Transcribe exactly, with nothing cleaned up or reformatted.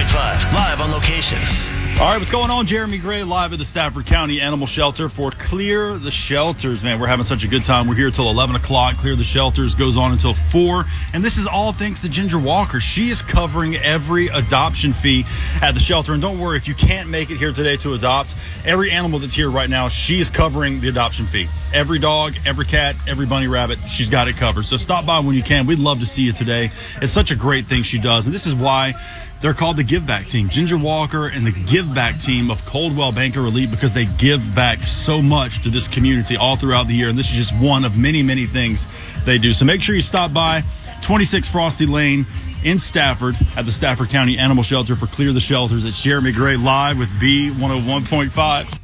point five, live on location. All right, what's going on? Jeremy Gray live at the Stafford County Animal Shelter for Clear the Shelters. Man, we're having such a good time. We're here till eleven o'clock. Clear the Shelters goes on until four. And this is all thanks to Ginger Walker. She is covering every adoption fee at the shelter. And don't worry, if you can't make it here today to adopt, every animal that's here right now, she is covering the adoption fee. Every dog, every cat, every bunny rabbit, she's got it covered. So stop by when you can. We'd love to see you today. It's such a great thing she does. And this is why they're called the Give Back Team. Ginger Walker and the Give Back Team of Coldwell Banker Elite, because they give back so much to this community all throughout the year. And this is just one of many, many things they do. So make sure you stop by twenty-six Frosty Lane in Stafford at the Stafford County Animal Shelter for Clear the Shelters. It's Jeremy Gray live with B one oh one point five.